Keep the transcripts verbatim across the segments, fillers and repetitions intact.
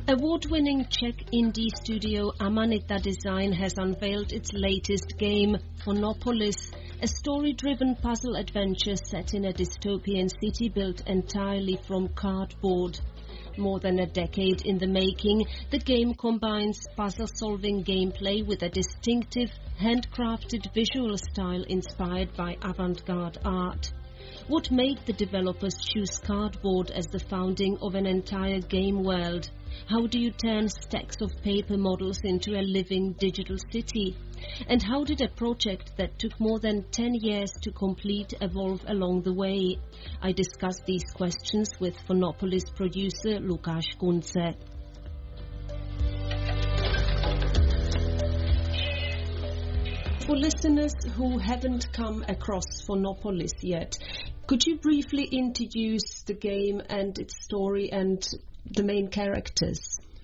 Award-winning Czech indie studio Amanita Design has unveiled its latest game, Phonopolis, a story-driven puzzle adventure set in a dystopian city built entirely from cardboard. More than a decade in the making, the game combines puzzle-solving gameplay with a distinctive, handcrafted visual style inspired by avant-garde art. What made the developers choose cardboard as the founding of an entire game world? How do you turn stacks of paper models into a living digital city? And how did a project that took more than ten years to complete evolve along the way? I discussed these questions with Phonopolis producer Lukáš Kunce. For listeners who haven't come across Phonopolis yet, could you briefly introduce the game and its story and the main characters?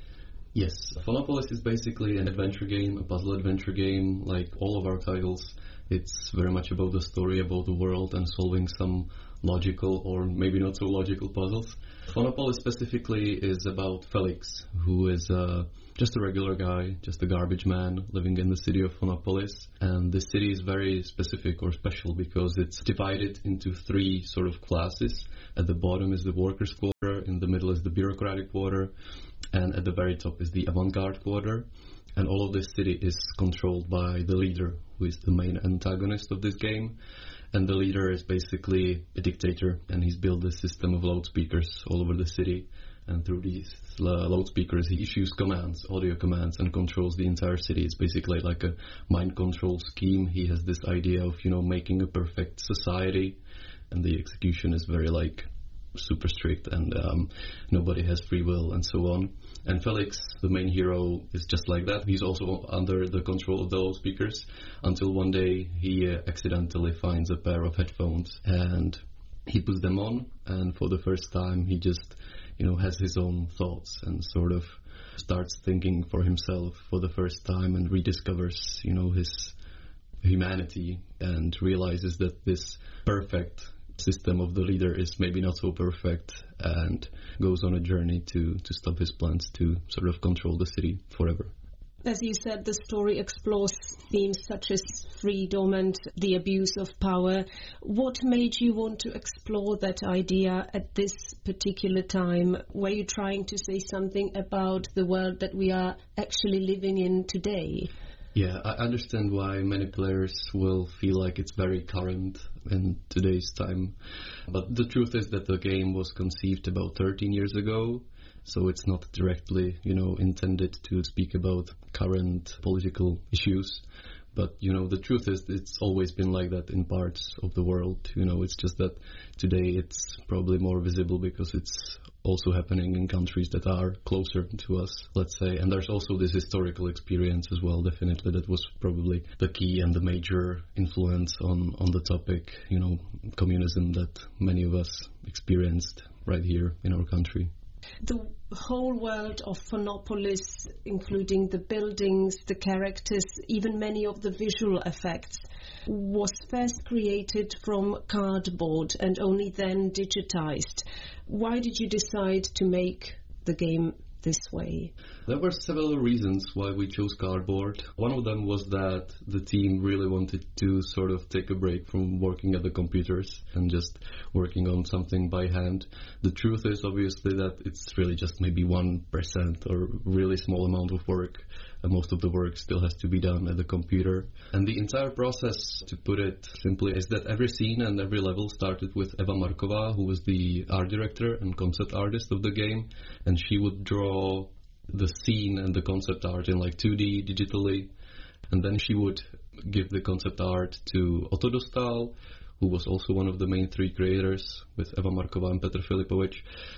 Yes, Phonopolis is basically an adventure game, a puzzle adventure game, like all of our titles. It's very much about the story, about the world, and solving some logical or maybe not so logical puzzles. Phonopolis specifically is about Felix, who is uh, just a regular guy, just a garbage man living in the city of Phonopolis. And this city is very specific or special because it's divided into three sort of classes. At the bottom is the workers' quarter, in the middle is the bureaucratic quarter, and at the very top is the avant-garde quarter. And all of this city is controlled by the leader, who is the main antagonist of this game. And the leader is basically a dictator, and he's built a system of loudspeakers all over the city. And through these uh, loudspeakers, he issues commands, audio commands, and controls the entire city. It's basically like a mind control scheme. He has this idea of, you know, making a perfect society, and the execution is very, like, super strict, and um, nobody has free will, and so on. And Felix, the main hero, is just like that. He's also under the control of the loudspeakers, until one day he uh, accidentally finds a pair of headphones, and he puts them on, and for the first time he just, you know, has his own thoughts and sort of starts thinking for himself for the first time and rediscovers, you know, his humanity and realizes that this perfect system of the leader is maybe not so perfect, and goes on a journey to, to stop his plans to sort of control the city forever. As you said, the story explores themes such as freedom and the abuse of power. What made you want to explore that idea at this particular time? Were you trying to say something about the world that we are actually living in today? Yeah, I understand why many players will feel like it's very current in today's time. But the truth is that the game was conceived about thirteen years ago, so it's not directly, you know, intended to speak about current political issues. But, you know, the truth is it's always been like that in parts of the world. You know, it's just that today it's probably more visible because it's also happening in countries that are closer to us, let's say. And there's also this historical experience as well, definitely. That was probably the key and the major influence on, on the topic, you know, communism that many of us experienced right here in our country. The whole world of Phonopolis, including the buildings, the characters, even many of the visual effects, was first created from cardboard and only then digitized. Why did you decide to make the game this way? There were several reasons why we chose cardboard. One of them was that the team really wanted to sort of take a break from working at the computers and just working on something by hand. The truth is obviously that it's really just maybe one percent or really small amount of work. And most of the work still has to be done at the computer. And the entire process, to put it simply, is that every scene and every level started with Eva Marková, who was the art director and concept artist of the game. And she would draw the scene and the concept art in like two D digitally. And then she would give the concept art to Otto Dostal, who was also one of the main three creators with Eva Marková and Petr Filipovič.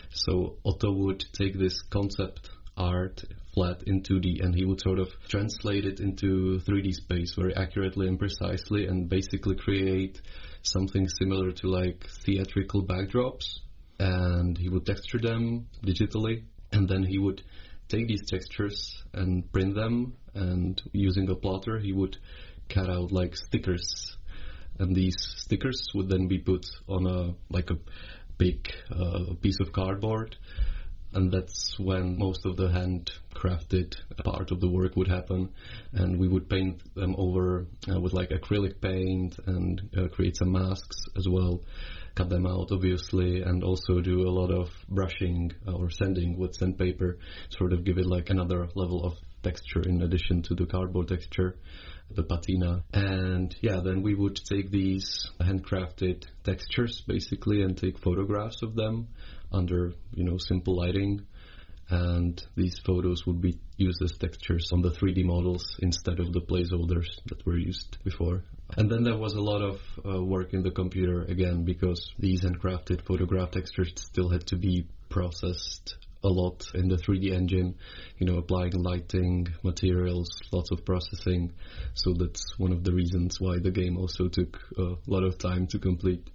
So Otto would take this concept art flat in two D, and he would sort of translate it into three D space very accurately and precisely, and basically create something similar to like theatrical backdrops. And he would texture them digitally, and then he would take these textures and print them, and using a plotter he would cut out like stickers, and these stickers would then be put on a like a big uh, piece of cardboard. and that's when most of the handcrafted part of the work would happen, and we would paint them over uh, with like acrylic paint and uh, create some masks as well, cut them out obviously, and also do a lot of brushing or sanding with sandpaper, sort of give it like another level of texture in addition to the cardboard texture, the patina. And yeah, then we would take these handcrafted textures basically and take photographs of them under, you know, simple lighting, and these photos would be used as textures on the three D models instead of the placeholders that were used before. And then there was a lot of uh, work in the computer again, because these handcrafted photograph textures still had to be processed a lot in the three D engine, you know, applying lighting, materials, lots of processing. So that's one of the reasons why the game also took a lot of time to complete.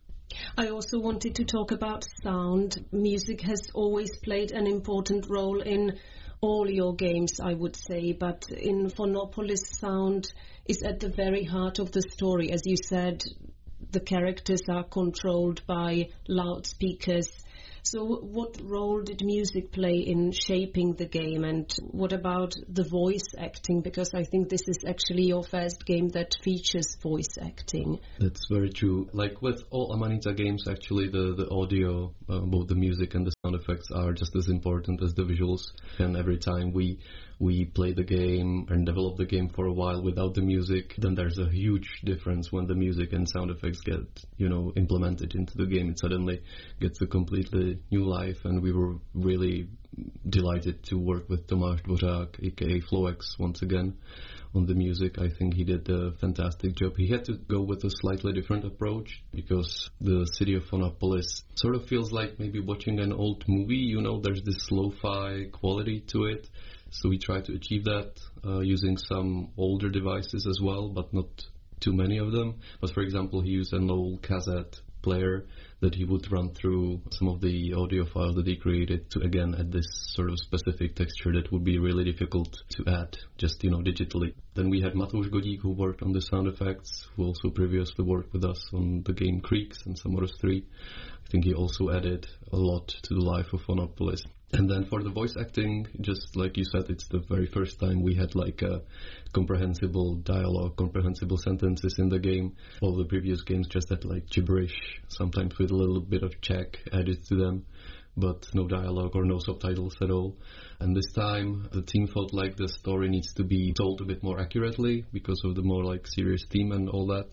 I also wanted to talk about sound. Music has always played an important role in all your games, I would say, but in Phonopolis, sound is at the very heart of the story. As you said, the characters are controlled by loudspeakers. So what role did music play in shaping the game, and what about the voice acting? Because I think this is actually your first game that features voice acting. That's very true. Like with all Amanita games, actually, the, the audio, uh, both the music and the sound effects are just as important as the visuals. And every time we we play the game and develop the game for a while without the music, then there's a huge difference when the music and sound effects get, you know, implemented into the game. It suddenly gets a completely new life, and we were really delighted to work with Tomáš Dvořák, aka Floex, once again on the music. I think he did a fantastic job. He had to go with a slightly different approach because the city of Phonopolis sort of feels like maybe watching an old movie. You know, there's this lo-fi quality to it. So we try to achieve that uh, using some older devices as well, but not too many of them. But for example, he used an old cassette player that he would run through some of the audio files that he created to, again, add this sort of specific texture that would be really difficult to add just, you know, digitally. Then we had Matouš Godík, who worked on the sound effects, who also previously worked with us on the game Creeks and Samoros three. I think he also added a lot to the life of Phonopolis. And then for the voice acting, just like you said, it's the very first time we had like a comprehensible dialogue, comprehensible sentences in the game. All the previous games just had like gibberish, sometimes with a little bit of Czech added to them, but no dialogue or no subtitles at all. And this time the team felt like the story needs to be told a bit more accurately because of the more like serious theme and all that.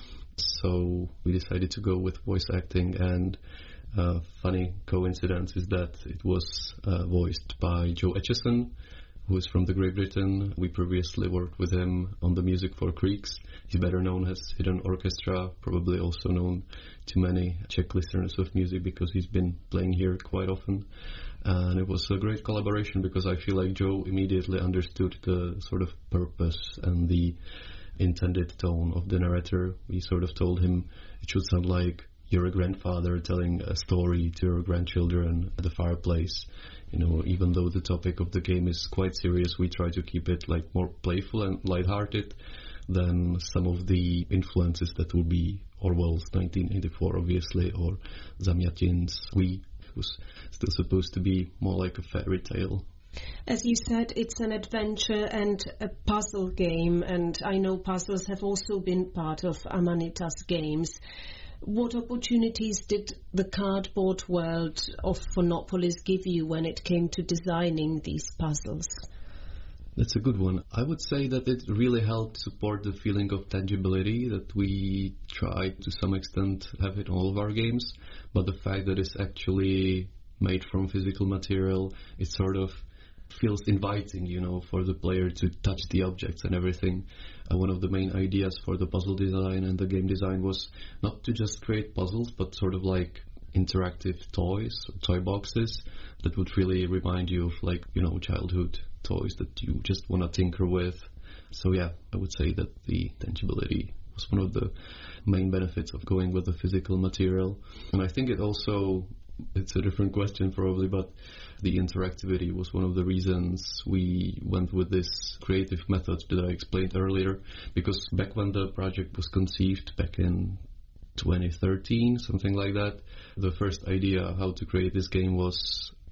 So we decided to go with voice acting, and Uh, funny coincidence is that it was uh, voiced by Joe Etchison, who is from the Great Britain. We previously worked with him on the music for Creeks. He's better known as Hidden Orchestra, probably also known to many Czech listeners of music because he's been playing here quite often. And it was a great collaboration because I feel like Joe immediately understood the sort of purpose and the intended tone of the narrator. We sort of told him it should sound like you're a grandfather telling a story to your grandchildren at the fireplace. You know, even though the topic of the game is quite serious, we try to keep it like more playful and lighthearted than some of the influences that would be Orwell's nineteen eighty-four, obviously, or Zamyatin's We, was still supposed to be more like a fairy tale. As you said, it's an adventure and a puzzle game, and I know puzzles have also been part of Amanita's games. What opportunities did the cardboard world of Phonopolis give you when it came to designing these puzzles? That's a good one. I would say that it really helped support the feeling of tangibility that we try to some extent have in all of our games, but the fact that it's actually made from physical material, it sort of feels inviting, you know, for the player to touch the objects and everything. Uh, one of the main ideas for the puzzle design and the game design was not to just create puzzles, but sort of like interactive toys, or toy boxes that would really remind you of like, you know, childhood toys that you just want to tinker with. So yeah, I would say that the tangibility was one of the main benefits of going with the physical material. And I think it also, it's a different question probably, but the interactivity was one of the reasons we went with this creative method that I explained earlier, because back when the project was conceived, back in twenty thirteen, something like that, the first idea how to create this game was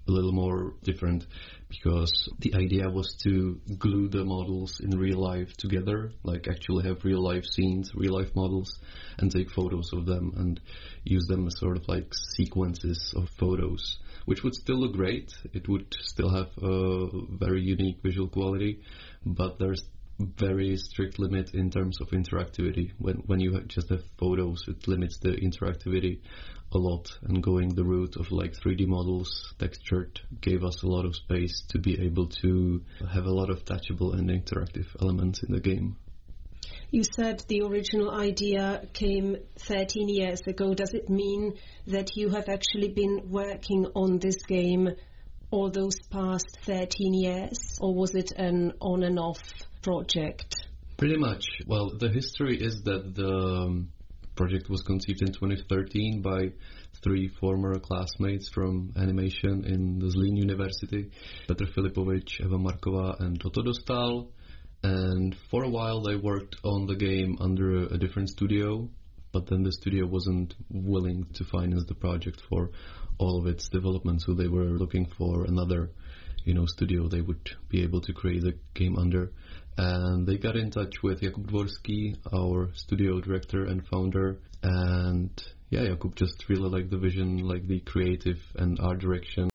a little more different, because the idea was to glue the models in real life together, like actually have real life scenes, real life models, and take photos of them and use them as sort of like sequences of photos, which would still look great. It would still have a very unique visual quality, but there's very strict limit in terms of interactivity. When when you just have photos, it limits the interactivity a lot, and going the route of like three D models, textured, gave us a lot of space to be able to have a lot of touchable and interactive elements in the game. You said the original idea came thirteen years ago. Does it mean that you have actually been working on this game all those past thirteen years, or was it an on and off project? Pretty much. Well, the history is that the um, project was conceived in twenty thirteen by three former classmates from animation in the Zlín University, Petr Filipovič, Eva Marková and Toto Dostal. And for a while they worked on the game under a, a different studio, but then the studio wasn't willing to finance the project for all of its development, so they were looking for another, you know, studio they would be able to create the game under. And they got in touch with Jakub Dvorský, our studio director and founder, and yeah, Jakub just really liked the vision, like the creative and art direction,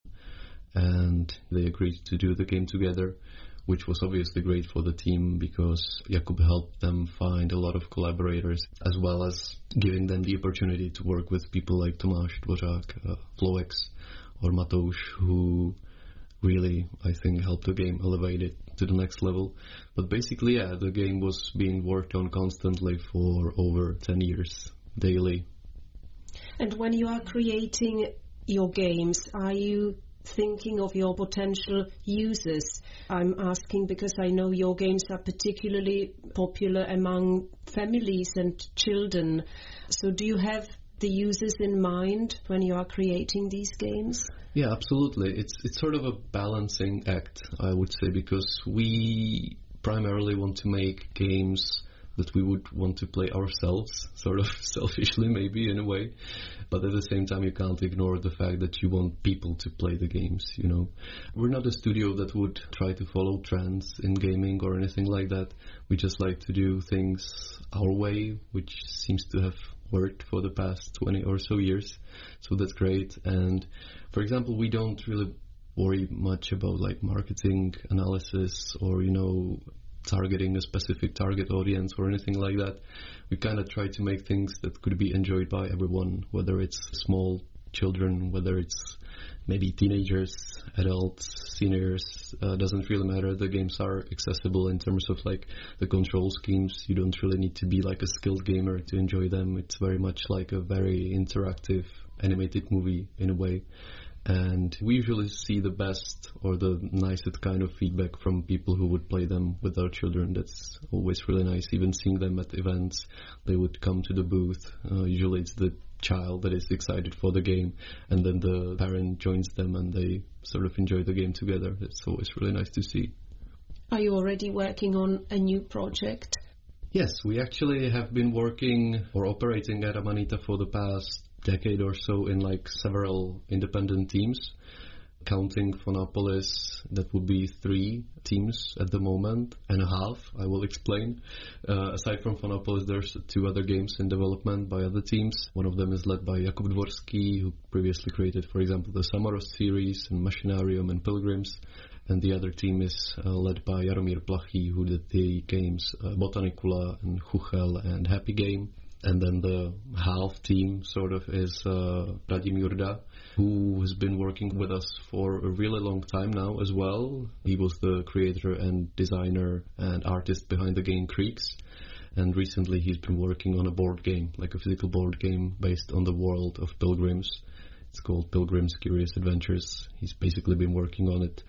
and they agreed to do the game together, which was obviously great for the team because Jakub helped them find a lot of collaborators, as well as giving them the opportunity to work with people like Tomáš Dvořák, uh, Floex, or Matouš, who really, I think, helped the game elevate it to the next level. But basically, yeah, the game was being worked on constantly for over ten years, daily. And when you are creating your games, are you thinking of your potential users? I'm asking because I know your games are particularly popular among families and children. So do you have the users in mind when you are creating these games? Yeah, absolutely. It's it's sort of a balancing act, I would say, because we primarily want to make games that we would want to play ourselves, sort of selfishly maybe in a way, but at the same time you can't ignore the fact that you want people to play the games, you know. We're not a studio that would try to follow trends in gaming or anything like that. We just like to do things our way, which seems to have worked for the past twenty or so years, so that's great. And for example, we don't really worry much about like marketing analysis or, you know, targeting a specific target audience or anything like that. We kind of try to make things that could be enjoyed by everyone, whether it's small children, whether it's maybe teenagers, adults, seniors, uh, doesn't really matter. The games are accessible in terms of like the control schemes. You don't really need to be like a skilled gamer to enjoy them. It's very much like a very interactive animated movie in a way. And we usually see the best or the nicest kind of feedback from people who would play them with their children. That's always really nice. Even seeing them at events, they would come to the booth. Uh, usually it's the child that is excited for the game, and then the parent joins them and they sort of enjoy the game together. It's always really nice to see. Are you already working on a new project? Yes, we actually have been working or operating at Amanita for the past decade or so in like several independent teams. Counting Phonopolis, that would be three teams at the moment and a half, I will explain. Uh, aside from Phonopolis, there's two other games in development by other teams. One of them is led by Jakub Dvorský, who previously created, for example, the Samaros series and Machinarium and Pilgrims. And the other team is uh, led by Jaromír Plachý, who did the games uh, Botanicula and Chuchel and Happy Game. And then the half team sort of is uh, Radim Jurda, who has been working with us for a really long time now as well. He was the creator and designer and artist behind the game Creeks. And recently he's been working on a board game, like a physical board game based on the world of Pilgrims. It's called Pilgrims Curious Adventures. He's basically been working on it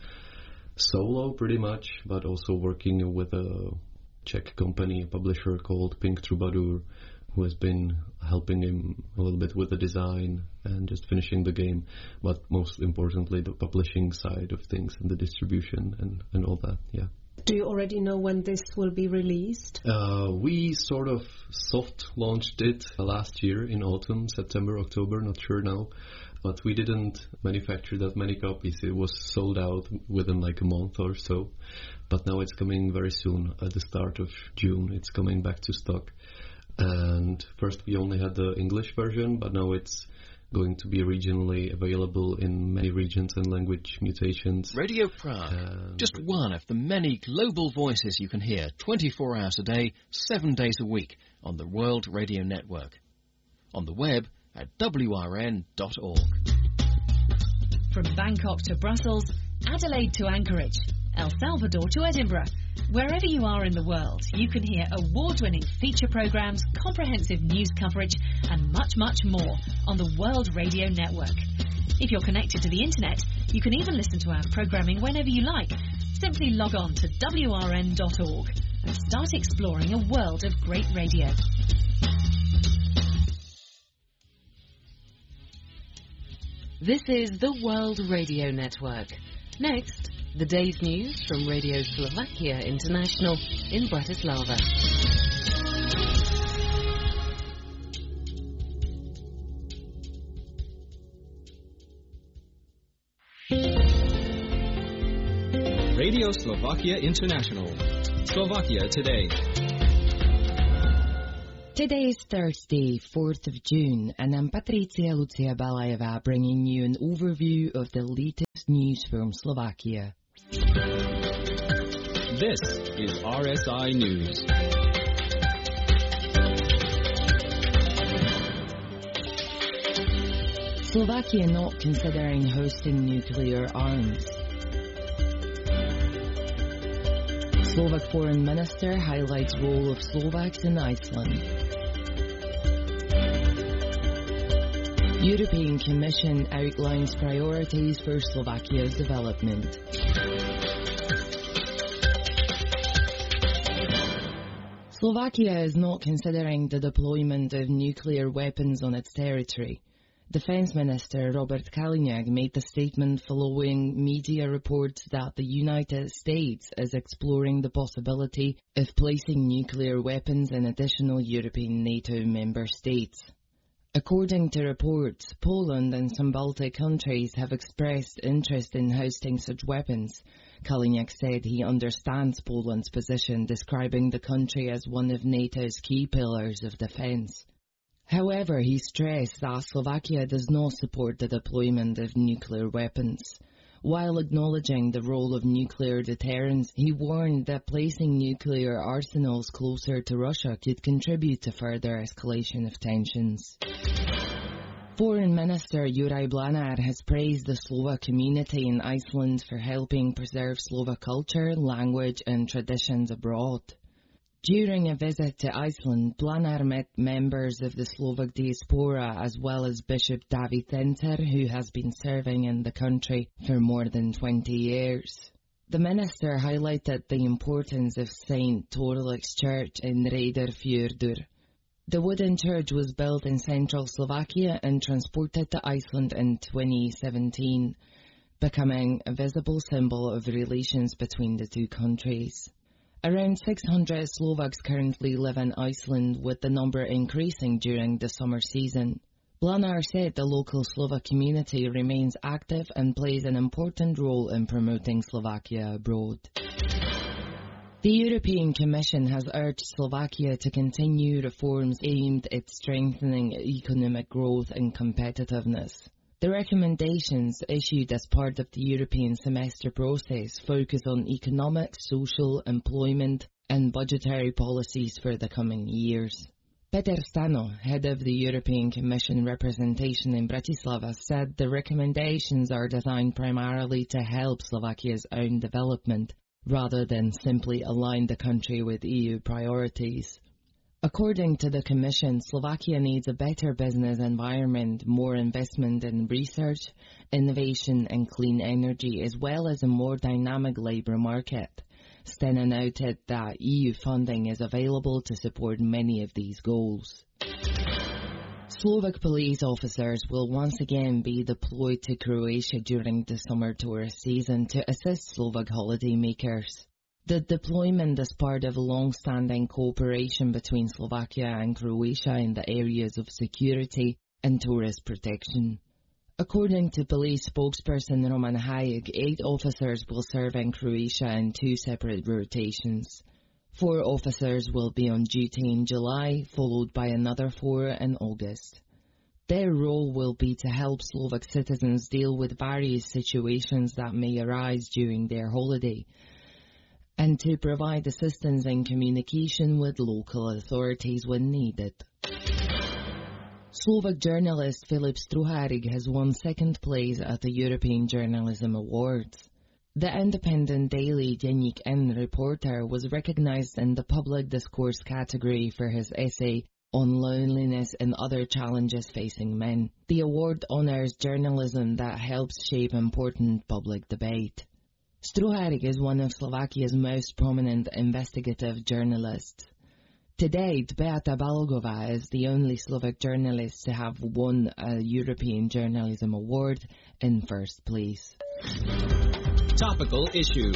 solo pretty much, but also working with a Czech company, a publisher called Pink Troubadour, who has been helping him a little bit with the design and just finishing the game, but most importantly the publishing side of things and the distribution and, and all that, yeah. Do you already know when this will be released? Uh, we sort of soft launched it last year in autumn, September, October, not sure now. but we didn't manufacture that many copies. It was sold out within like a month or so. But now it's coming very soon, at the start of June. It's coming back to stock. And first we only had the English version, but now it's going to be regionally available in many regions and language mutations. Radio Prague, uh, just one of the many global voices you can hear twenty-four hours a day, seven days a week on the World Radio Network. On the web at w r n dot org. From Bangkok to Brussels, Adelaide to Anchorage, El Salvador to Edinburgh. Wherever you are in the world, you can hear award-winning feature programs, comprehensive news coverage, and much, much more on the World Radio Network. If you're connected to the internet, you can even listen to our programming whenever you like. Simply log on to w r n dot org and start exploring a world of great radio. This is the World Radio Network. Next, the day's news from Radio Slovakia International in Bratislava. Radio Slovakia International. Slovakia Today. Today is Thursday, fourth of June, and I'm Patricia Lucia Balajeva bringing you an overview of the latest news from Slovakia. This is R S I News. Slovakia not considering hosting nuclear arms. Slovak Foreign Minister highlights role of Slovaks in Iceland. European Commission outlines priorities for Slovakia's development. Slovakia is not considering the deployment of nuclear weapons on its territory. Defense Minister Robert Kaliňák made the statement following media reports that the United States is exploring the possibility of placing nuclear weapons in additional European NATO member states. According to reports, Poland and some Baltic countries have expressed interest in hosting such weapons. Kaliňák said he understands Poland's position, describing the country as one of NATO's key pillars of defense. However, he stressed that Slovakia does not support the deployment of nuclear weapons. While acknowledging the role of nuclear deterrence, he warned that placing nuclear arsenals closer to Russia could contribute to further escalation of tensions. Foreign Minister Juraj Blanár has praised the Slovak community in Iceland for helping preserve Slovak culture, language and traditions abroad. During a visit to Iceland, Blanár met members of the Slovak diaspora as well as Bishop David Tencer, who has been serving in the country for more than twenty years. The minister highlighted the importance of Saint Thorlaic's Church in Reyðarfjörður. The wooden church was built in central Slovakia and transported to Iceland in twenty seventeen, becoming a visible symbol of relations between the two countries. Around six hundred Slovaks currently live in Iceland, with the number increasing during the summer season. Blanár said the local Slovak community remains active and plays an important role in promoting Slovakia abroad. The European Commission has urged Slovakia to continue reforms aimed at strengthening economic growth and competitiveness. The recommendations issued as part of the European semester process focus on economic, social, employment and budgetary policies for the coming years. Peter Stano, head of the European Commission representation in Bratislava, said the recommendations are designed primarily to help Slovakia's own development, rather than simply align the country with E U priorities. According to the Commission, Slovakia needs a better business environment, more investment in research, innovation and clean energy, as well as a more dynamic labour market. Stena noted that E U funding is available to support many of these goals. Slovak police officers will once again be deployed to Croatia during the summer tourist season to assist Slovak holidaymakers. The deployment is part of a long-standing cooperation between Slovakia and Croatia in the areas of security and tourist protection. According to police spokesperson Roman Hayek, eight officers will serve in Croatia in two separate rotations. Four officers will be on duty in July, followed by another four in August. Their role will be to help Slovak citizens deal with various situations that may arise during their holiday, and to provide assistance in communication with local authorities when needed. Slovak journalist Filip Struhárik has won second place at the European Journalism Awards. The independent daily Deník N reporter was recognized in the public discourse category for his essay on loneliness and other challenges facing men. The award honors journalism that helps shape important public debate. Struhárik is one of Slovakia's most prominent investigative journalists. To date, Beata Balogova is the only Slovak journalist to have won a European Journalism Award in first place. Topical issue.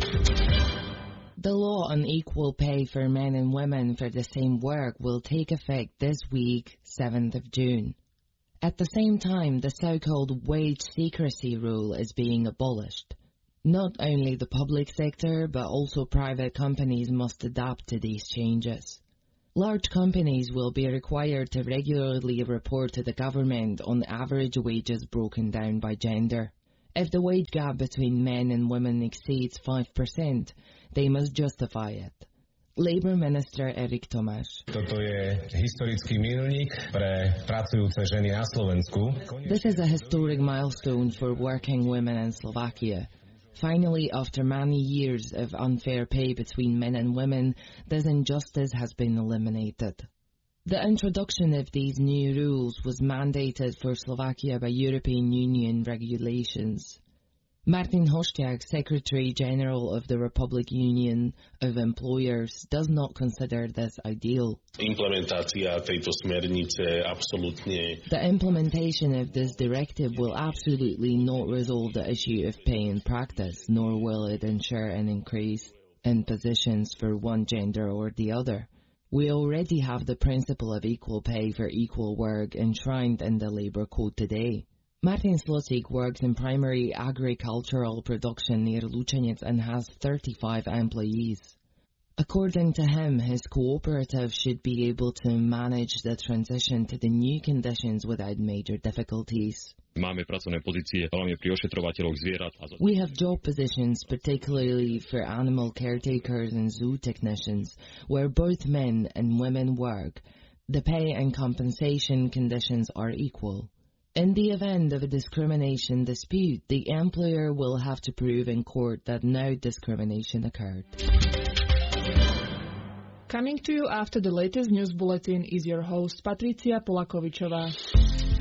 The law on equal pay for men and women for the same work will take effect this week, seventh of June. At the same time, the so-called wage secrecy rule is being abolished. Not only the public sector, but also private companies must adapt to these changes. Large companies will be required to regularly report to the government on average wages broken down by gender. If the wage gap between men and women exceeds five percent, they must justify it. Labour Minister Erik Tomáš. Toto je historický milník pre pracujúce ženy na Slovensku. This is a historic milestone for working women in Slovakia. Finally, after many years of unfair pay between men and women, this injustice has been eliminated. The introduction of these new rules was mandated for Slovakia by European Union regulations. Martin Hošťák, Secretary General of the Republic Union of Employers, does not consider this ideal. Implementácia tejto smernice absolútne. The implementation of this directive will absolutely not resolve the issue of pay in practice, nor will it ensure an increase in positions for one gender or the other. We already have the principle of equal pay for equal work enshrined in the Labour Code today. Martin Slocik works in primary agricultural production near Lučenec and has thirty-five employees. According to him, his cooperative should be able to manage the transition to the new conditions without major difficulties. Máme pracovné pozície, hlavne pri ošetrovateľoch zvierat. We have job positions, particularly for animal caretakers and zoo technicians, where both men and women work. The pay and compensation conditions are equal. In the event of a discrimination dispute, the employer will have to prove in court that no discrimination occurred. Coming to you after the latest news bulletin is your host Patricia Polakovičová.